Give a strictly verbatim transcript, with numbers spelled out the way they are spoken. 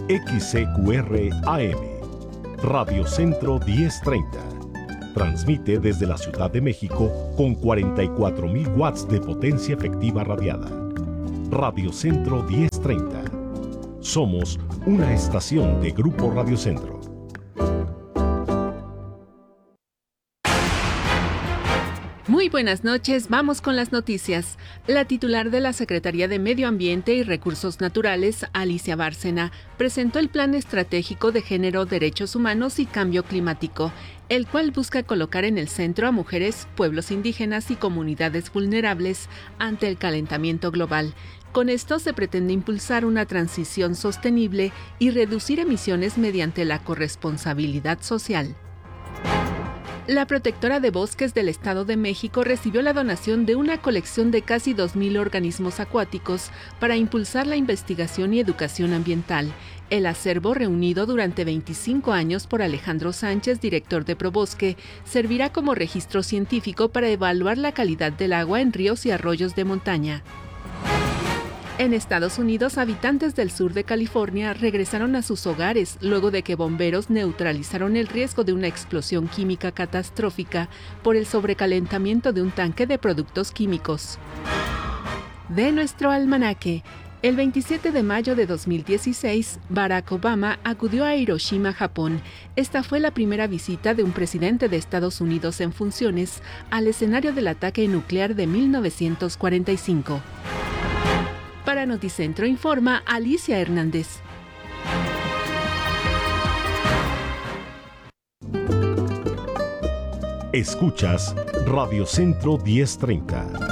X C Q R A M, Radio Centro diez treinta. Transmite desde la Ciudad de México con cuarenta y cuatro mil watts de potencia efectiva radiada. Radio Centro diez treinta. Somos una estación de Grupo Radio Centro. Muy buenas noches, vamos con las noticias. La titular de la Secretaría de Medio Ambiente y Recursos Naturales, Alicia Bárcena, presentó el Plan Estratégico de Género, Derechos Humanos y Cambio Climático, el cual busca colocar en el centro a mujeres, pueblos indígenas y comunidades vulnerables ante el calentamiento global. Con esto se pretende impulsar una transición sostenible y reducir emisiones mediante la corresponsabilidad social. La Protectora de Bosques del Estado de México recibió la donación de una colección de casi dos mil organismos acuáticos para impulsar la investigación y educación ambiental. El acervo, reunido durante veinticinco años por Alejandro Sánchez, director de Probosque, servirá como registro científico para evaluar la calidad del agua en ríos y arroyos de montaña. En Estados Unidos, habitantes del sur de California regresaron a sus hogares luego de que bomberos neutralizaron el riesgo de una explosión química catastrófica por el sobrecalentamiento de un tanque de productos químicos. De nuestro almanaque, el veintisiete de mayo de dos mil dieciséis, Barack Obama acudió a Hiroshima, Japón. Esta fue la primera visita de un presidente de Estados Unidos en funciones al escenario del ataque nuclear de mil novecientos cuarenta y cinco. Para Noticentro informa Alicia Hernández. Escuchas Radio Centro diez treinta.